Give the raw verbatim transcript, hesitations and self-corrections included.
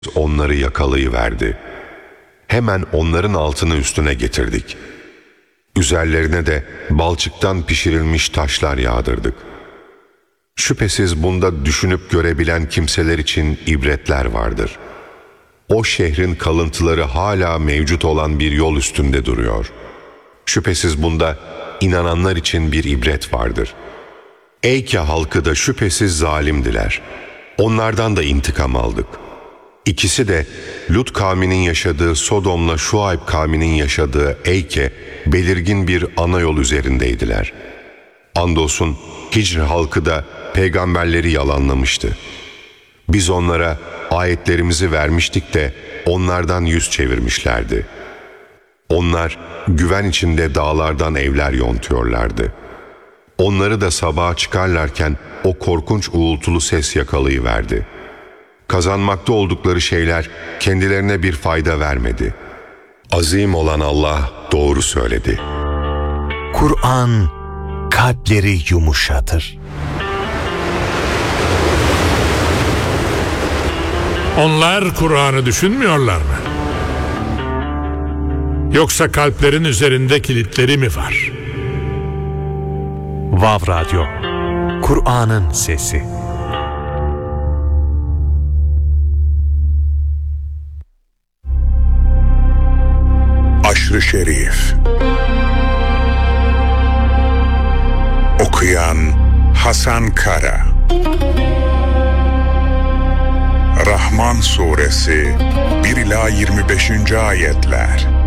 onları yakalayıverdi. Hemen onların altını üstüne getirdik. Üzerlerine de balçıktan pişirilmiş taşlar yağdırdık. Şüphesiz bunda düşünüp görebilen kimseler için ibretler vardır. O şehrin kalıntıları hala mevcut olan bir yol üstünde duruyor. Şüphesiz bunda inananlar için bir ibret vardır. Eyke halkı da şüphesiz zalimdiler. Onlardan da intikam aldık. İkisi de Lut kavminin yaşadığı Sodom'la Şuayb kavminin yaşadığı Eyke belirgin bir ana yol üzerindeydiler. Andolsun Hicr halkı da peygamberleri yalanlamıştı. Biz onlara ayetlerimizi vermiştik de onlardan yüz çevirmişlerdi. Onlar güven içinde dağlardan evler yontuyorlardı. Onları da sabaha çıkarlarken o korkunç uğultulu ses yakalayıverdi. Kazanmakta oldukları şeyler kendilerine bir fayda vermedi. Azim olan Allah doğru söyledi. Kur'an kalpleri yumuşatır. Onlar Kur'an'ı düşünmüyorlar mı? Yoksa kalplerin üzerinde kilitleri mi var? Vav Radyo, Kur'an'ın sesi. Aşr-ı Şerif. Okuyan Hasan Kara. Rahman Suresi bir ila yirmi beşinci ayetler.